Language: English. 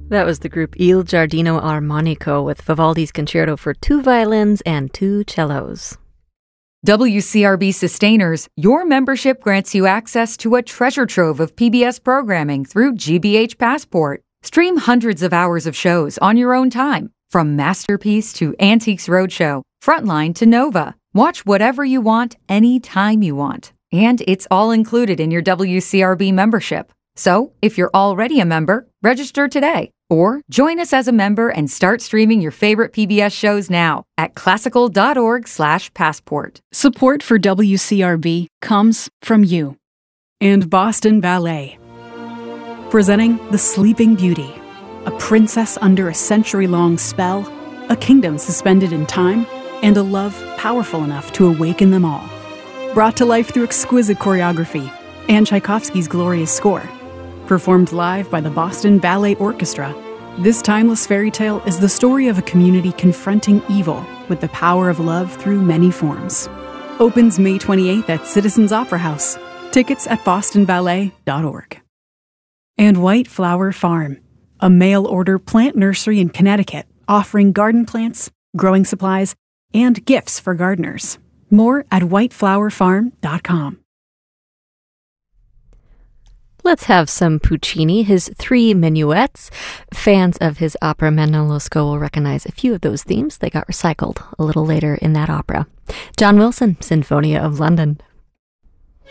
That was the group Il Giardino Armonico with Vivaldi's Concerto for 2 violins and 2 cellos. WCRB Sustainers, your membership grants you access to a treasure trove of PBS programming through GBH Passport. Stream hundreds of hours of shows on your own time, from Masterpiece to Antiques Roadshow, Frontline to Nova. Watch whatever you want, anytime you want. And it's all included in your WCRB membership. So, if you're already a member, register today. Or join us as a member and start streaming your favorite PBS shows now at classical.org/passport. Support for WCRB comes from you and Boston Ballet. Presenting The Sleeping Beauty, a princess under a century-long spell, a kingdom suspended in time, and a love powerful enough to awaken them all. Brought to life through exquisite choreography and Tchaikovsky's glorious score. Performed live by the Boston Ballet Orchestra, this timeless fairy tale is the story of a community confronting evil with the power of love through many forms. Opens May 28th at Citizens Opera House. Tickets at bostonballet.org. And White Flower Farm, a mail-order plant nursery in Connecticut offering garden plants, growing supplies, and gifts for gardeners. More at whiteflowerfarm.com. Let's have some Puccini, his 3 minuets. Fans of his opera Menelosco will recognize a few of those themes. They got recycled a little later in that opera. John Wilson, Sinfonia of London.